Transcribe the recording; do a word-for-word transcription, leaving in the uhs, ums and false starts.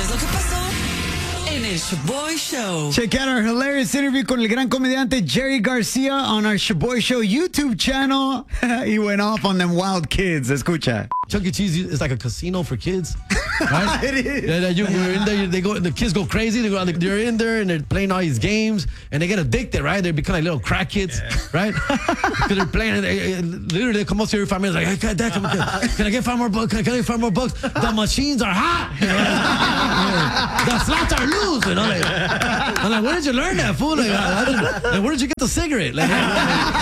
es lo que pasó en el Shaboy Show. Check out our hilarious interview con el gran comediante Jerry Garcia on our Shaboy Show YouTube channel. He went off on them wild kids. Escucha. Chuck E. Cheese is like a casino for kids, right? It is. Yeah, you, you're in there, they go, the kids go crazy. They go, they're in there and they're playing all these games, and they get addicted, right? They become like little crack kids, yeah. Right? Because they're playing. They, literally, they come up to every five minutes like, hey, Dad, can, can I get five more bucks? Can I get five more bucks? The machines are hot. You know? Yeah. The slots are loose. You know? Like, I'm like, where did you learn that, fool? Like, I, I like, where did you get the cigarette? Like,